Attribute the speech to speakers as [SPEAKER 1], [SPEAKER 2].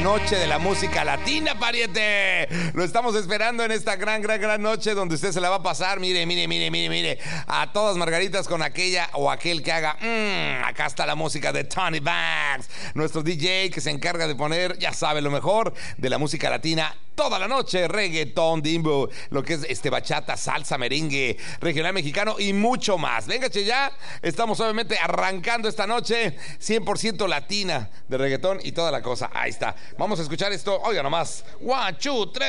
[SPEAKER 1] Noche de la música latina, pariente. Lo estamos esperando en esta gran noche donde usted se la va a pasar. Mire. A todas margaritas con aquella o aquel que haga. Acá está la música de Tony Banks, nuestro DJ que se encarga de poner, ya sabe, lo mejor de la música latina toda la noche. Reggaetón, dimbo, lo que es bachata, salsa, merengue, regional mexicano y mucho más. Venga, che, ya estamos obviamente arrancando esta noche 100% latina de reggaetón y toda la cosa. Ahí está. Vamos a escuchar esto. Oiga nomás. 1, 2, 3.